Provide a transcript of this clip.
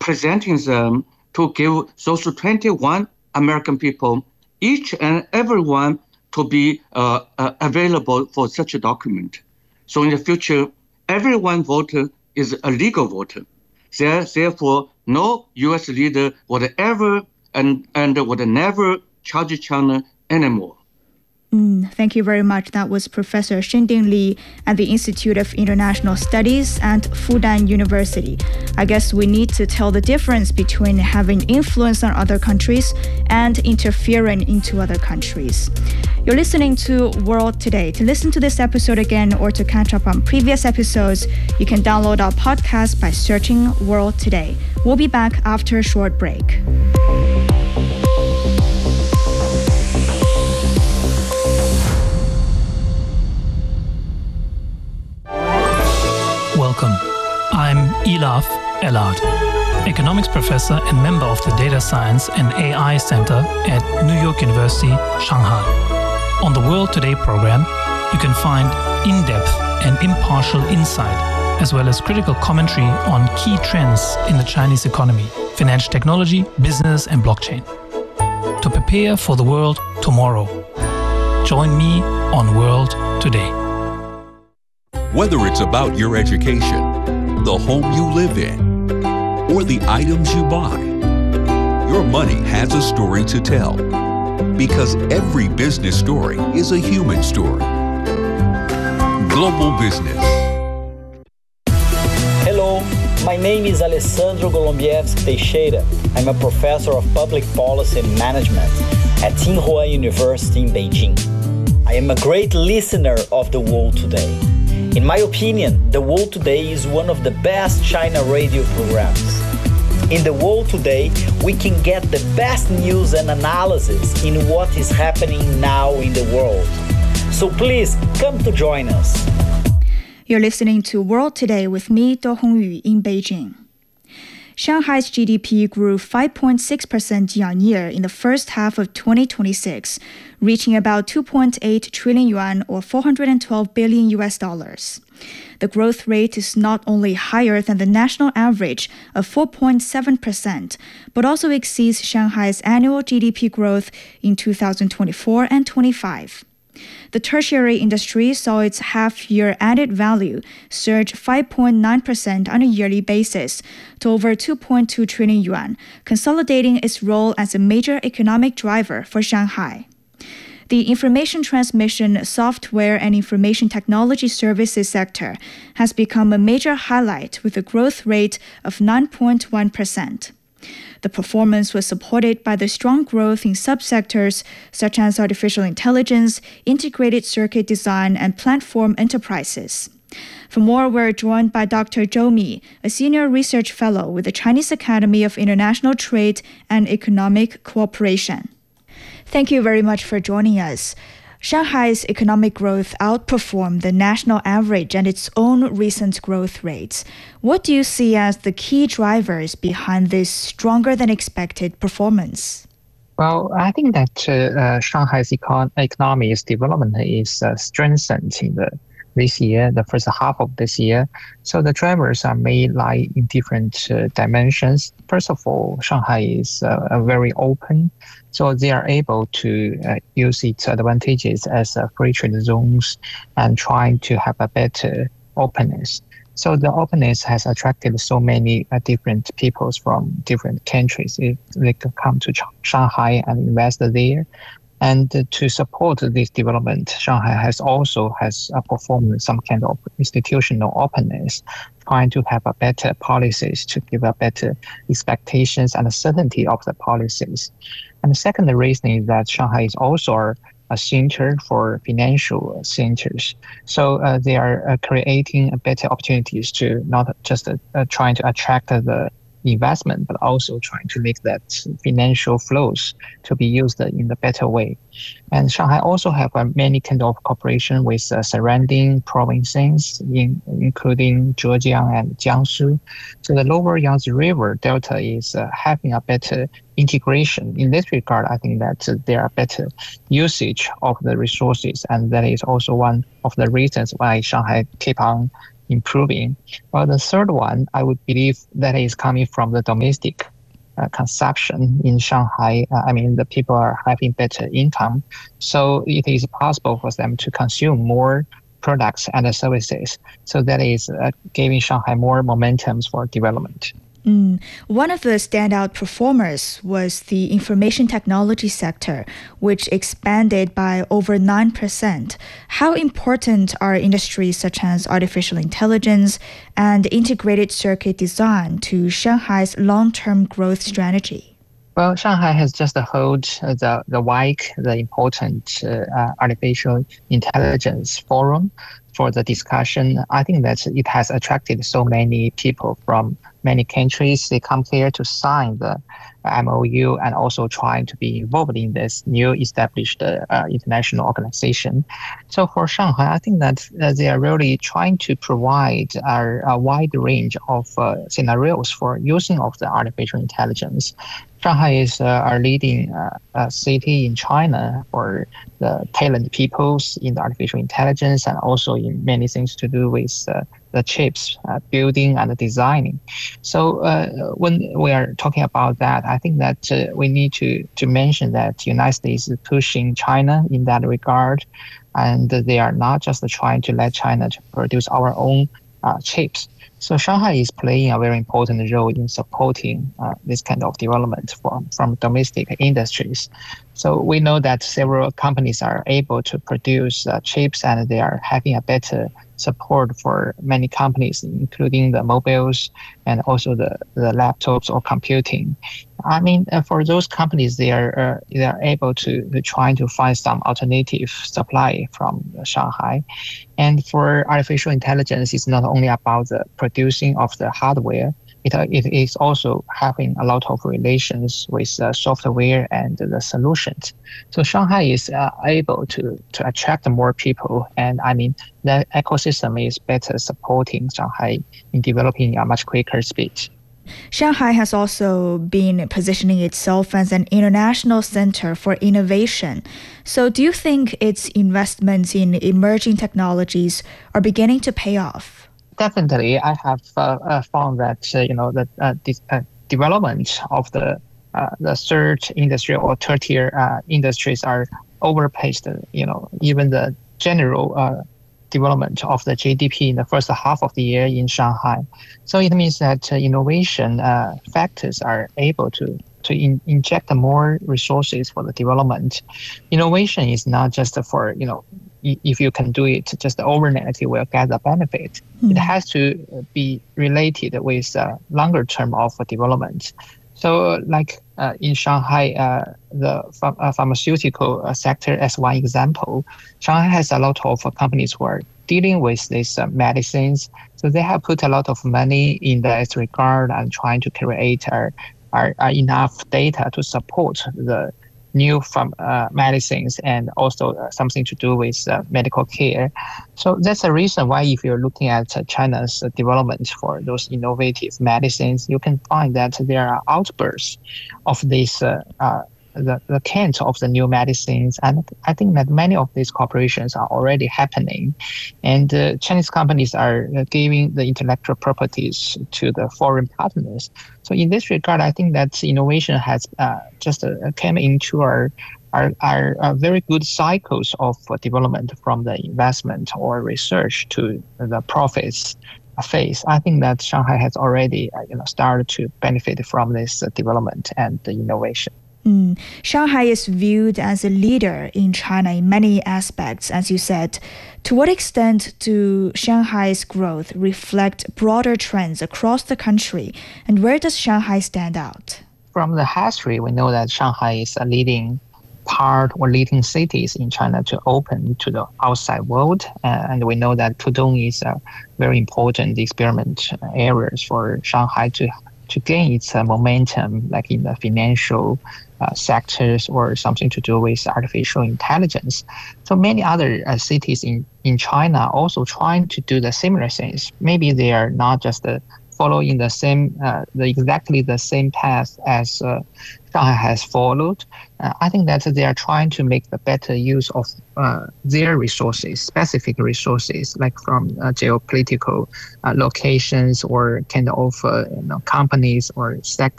presenting them to give those 21 American people, each and everyone, to be available for such a document. So in the future, everyone voter is a legal voter. Therefore, no U.S. leader would ever and would never charge China anymore. Thank you very much. That was Professor Shinding Li at the Institute of International Studies at Fudan University. I guess we need to tell the difference between having influence on other countries and interfering into other countries. You're listening to World Today. To listen to this episode again or to catch up on previous episodes, you can download our podcast by searching World Today. We'll be back after a short break. Welcome. I'm Elaf Elad, economics professor and member of the Data Science and AI Center at New York University, Shanghai. On the World Today program, you can find in-depth and impartial insight, as well as critical commentary on key trends in the Chinese economy, financial technology, business, and blockchain. To prepare for the world tomorrow, join me on World Today. Whether it's about your education, the home you live in, or the items you buy, your money has a story to tell. Because every business story is a human story. Global Business. Hello, my name is Alessandro Golombieski Teixeira. I'm a professor of public policy and management at Tsinghua University in Beijing. I am a great listener of The World Today. In my opinion, The World Today is one of the best China radio programs. In The World Today, we can get the best news and analysis in what is happening now in the world. So please, come to join us. You're listening to World Today with me, Do Hongyu, in Beijing. Shanghai's GDP grew 5.6% year-on-year in the first half of 2026, reaching about 2.8 trillion yuan or $412 billion. The growth rate is not only higher than the national average of 4.7%, but also exceeds Shanghai's annual GDP growth in 2024 and 25. The tertiary industry saw its half-year added value surge 5.9% on a yearly basis to over 2.2 trillion yuan, consolidating its role as a major economic driver for Shanghai. The information transmission, software, and information technology services sector has become a major highlight with a growth rate of 9.1%. The performance was supported by the strong growth in subsectors such as artificial intelligence, integrated circuit design, and platform enterprises. For more, we're joined by Dr. Zhou Mi, a senior research fellow with the Chinese Academy of International Trade and Economic Cooperation. Thank you very much for joining us. Shanghai's economic growth outperformed the national average and its own recent growth rates. What do you see as the key drivers behind this stronger than expected performance? Well, I think that Shanghai's economy's development is strengthened in this year, the first half of this year. So the drivers may lie in different dimensions. First of all, Shanghai is very open. So they are able to use its advantages as free trade zones and trying to have a better openness. So the openness has attracted so many different peoples from different countries. They can come to Shanghai and invest there. And to support this development, Shanghai has performed some kind of institutional openness, trying to have a better policies to give a better expectations and certainty of the policies. And the second reason is that Shanghai is also a center for financial centers. So they are creating better opportunities to not just trying to attract the investment, but also trying to make that financial flows to be used in a better way. And Shanghai also have many kind of cooperation with surrounding provinces, including Zhejiang and Jiangsu. So the lower Yangtze River Delta is having a better integration. In this regard, I think that there are better usage of the resources, and that is also one of the reasons why Shanghai keep on improving. While the third one, I would believe that is coming from the domestic consumption in Shanghai. The people are having better income, so it is possible for them to consume more products and services. So that is giving Shanghai more momentum for development. One of the standout performers was the information technology sector, which expanded by over 9%. How important are industries such as artificial intelligence and integrated circuit design to Shanghai's long-term growth strategy? Well, Shanghai has just held the WIC, the important artificial intelligence forum for the discussion. I think that it has attracted so many people from many countries. They come here to sign the MOU and also trying to be involved in this new established international organization. So for Shanghai, I think that they are really trying to provide a wide range of scenarios for using of the artificial intelligence. Shanghai is our leading city in China for the talent peoples in the artificial intelligence and also in many things to do with the chips, building and designing. So when we are talking about that, I think that we need to mention that the United States is pushing China in that regard, and they are not just trying to let China to produce our own chips. So Shanghai is playing a very important role in supporting this kind of development from domestic industries. So we know that several companies are able to produce chips, and they are having a better support for many companies, including the mobiles and also the laptops or computing. For those companies, they are able to try to find some alternative supply from Shanghai. And for artificial intelligence, it's not only about the producing of the hardware. It is also having a lot of relations with software and the solutions. So Shanghai is able to attract more people, and the ecosystem is better supporting Shanghai in developing a much quicker speed. Shanghai has also been positioning itself as an international center for innovation. So do you think its investments in emerging technologies are beginning to pay off? Definitely, I have found that this development of the third industry or third tier industries are overpaced. Even the general development of the GDP in the first half of the year in Shanghai. So it means that innovation factors are able to inject more resources for the development. Innovation is not just for, if you can do it just overnight, you will get the benefit. It has to be related with longer term of development. So in Shanghai, the pharmaceutical sector as one example, Shanghai has a lot of companies who are dealing with these medicines. So they have put a lot of money in this regard and trying to create enough data to support the new medicines and also something to do with medical care. So that's the reason why if you're looking at China's development for those innovative medicines, you can find that there are outbursts of this the kinds of the new medicines. And I think that many of these corporations are already happening. And Chinese companies are giving the intellectual properties to the foreign partners. So in this regard, I think that innovation has just came into our very good cycles of development from the investment or research to the profits phase. I think that Shanghai has already started to benefit from this development and the innovation. Shanghai is viewed as a leader in China in many aspects, as you said. To what extent do Shanghai's growth reflect broader trends across the country, and where does Shanghai stand out? From the history, we know that Shanghai is a leading part or leading cities in China to open to the outside world. And we know that Pudong is a very important experiment areas for Shanghai to gain its momentum, like in the financial sectors or something to do with artificial intelligence. So many other cities in China also trying to do the similar things. Maybe they are not just following exactly the same path as Shanghai has followed. I think that they are trying to make the better use of their resources, specific resources, like from geopolitical locations or kind of companies or sectors